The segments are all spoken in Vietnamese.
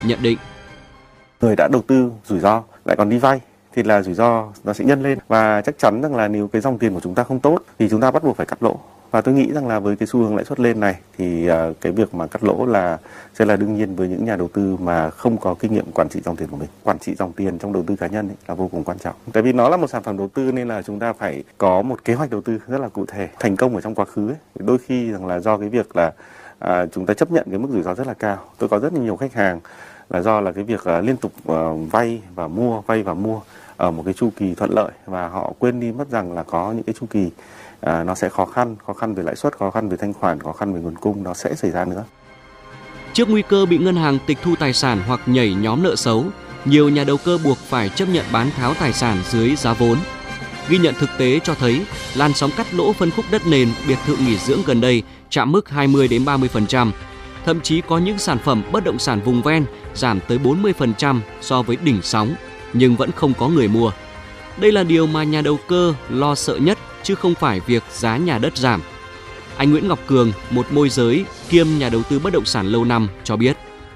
nhận định. Người đã đầu tư rủi ro lại còn đi vay thì là rủi ro nó sẽ nhân lên, và chắc chắn rằng là nếu cái dòng tiền của chúng ta không tốt thì chúng ta bắt buộc phải cắt lỗ. Và tôi nghĩ rằng là với cái xu hướng lãi suất lên này thì cái việc mà cắt lỗ sẽ là đương nhiên với những nhà đầu tư mà không có kinh nghiệm quản trị dòng tiền của mình. Quản trị dòng tiền trong đầu tư cá nhân là vô cùng quan trọng. Tại vì nó là một sản phẩm đầu tư nên là chúng ta phải có một kế hoạch đầu tư rất là cụ thể. Thành công ở trong quá khứ đôi khi rằng là do cái việc là chúng ta chấp nhận cái mức rủi ro rất là cao. Tôi có rất nhiều khách hàng là do là cái việc liên tục vay và mua ở một cái chu kỳ thuận lợi, và họ quên đi mất rằng là có những cái chu kỳ nó sẽ khó khăn về lãi suất, khó khăn về thanh khoản, khó khăn về nguồn cung nó sẽ xảy ra nữa. Trước nguy cơ bị ngân hàng tịch thu tài sản hoặc nhảy nhóm nợ xấu, nhiều nhà đầu cơ buộc phải chấp nhận bán tháo tài sản dưới giá vốn. Ghi nhận thực tế cho thấy, làn sóng cắt lỗ phân khúc đất nền, biệt thự nghỉ dưỡng gần đây chạm mức 20-30%. Thậm chí có những sản phẩm bất động sản vùng ven giảm tới 40% so với đỉnh sóng, nhưng vẫn không có người mua. Đây là điều mà nhà đầu cơ lo sợ nhất, chứ không phải việc giá nhà đất giảm. Anh Nguyễn Ngọc Cường, một môi giới kiêm nhà đầu tư bất động sản lâu năm cho biết.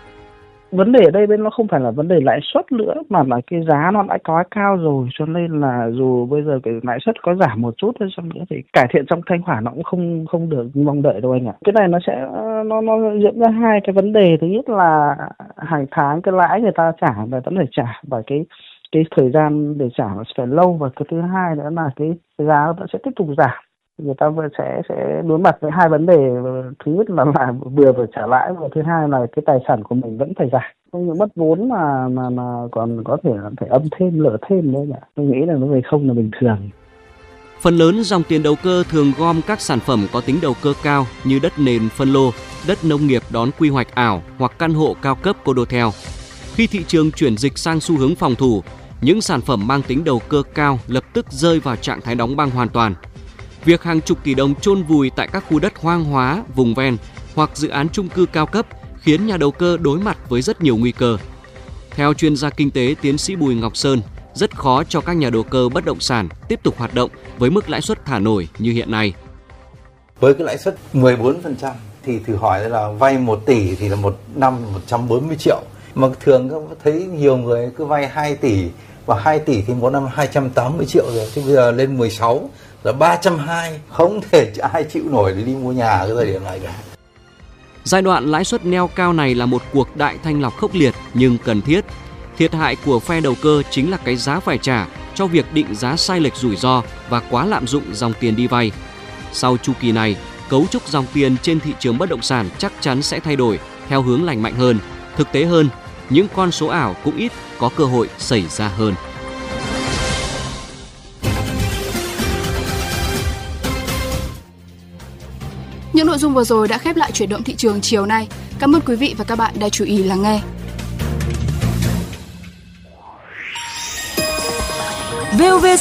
Vấn đề ở đây bên nó không phải là vấn đề lãi suất nữa, mà là cái giá nó đã quá cao rồi, cho nên là dù bây giờ cái lãi suất có giảm một chút hơn chăng nữa thì cải thiện trong thanh khoản nó cũng không được như mong đợi đâu anh ạ. Cái này nó sẽ nó dẫn ra hai cái vấn đề. Thứ nhất là hàng tháng cái lãi người ta trả và vẫn phải trả, và cái thời gian để trả nó sẽ phải lâu, và cái thứ hai nữa là cái giá nó sẽ tiếp tục giảm. Người ta sẽ đối mặt với hai vấn đề. Thứ nhất là vừa phải trả lãi, và thứ hai là cái tài sản của mình vẫn phải giảm. Không những mất vốn mà còn có thể phải âm thêm lỡ thêm nữa nhỉ. Tôi nghĩ là nó về không là bình thường. Phần lớn dòng tiền đầu cơ thường gom các sản phẩm có tính đầu cơ cao như đất nền phân lô, đất nông nghiệp đón quy hoạch ảo hoặc căn hộ cao cấp condotel. Khi thị trường chuyển dịch sang xu hướng phòng thủ, những sản phẩm mang tính đầu cơ cao lập tức rơi vào trạng thái đóng băng hoàn toàn. Việc hàng chục tỷ đồng chôn vùi tại các khu đất hoang hóa, vùng ven hoặc dự án chung cư cao cấp khiến nhà đầu cơ đối mặt với rất nhiều nguy cơ. Theo chuyên gia kinh tế tiến sĩ Bùi Ngọc Sơn, rất khó cho các nhà đầu cơ bất động sản tiếp tục hoạt động với mức lãi suất thả nổi như hiện nay. Với cái lãi suất 14% thì thử hỏi là vay 1 tỷ thì là một năm 140 triệu. Mà thường các thấy nhiều người cứ vay 2 tỷ, và 2 tỷ thì một năm 280 triệu rồi. Thế bây giờ lên 16 là 320, không thể ai chịu nổi để đi mua nhà cái thời điểm này cả. Giai đoạn lãi suất neo cao này là một cuộc đại thanh lọc khốc liệt nhưng cần thiết. Thiệt hại của phe đầu cơ chính là cái giá phải trả cho việc định giá sai lệch rủi ro và quá lạm dụng dòng tiền đi vay. Sau chu kỳ này, cấu trúc dòng tiền trên thị trường bất động sản chắc chắn sẽ thay đổi theo hướng lành mạnh hơn, thực tế hơn. Những con số ảo cũng ít có cơ hội xảy ra hơn. Những nội dung vừa rồi đã khép lại chuyển động thị trường chiều nay. Cảm ơn quý vị và các bạn đã chú ý lắng nghe. VOV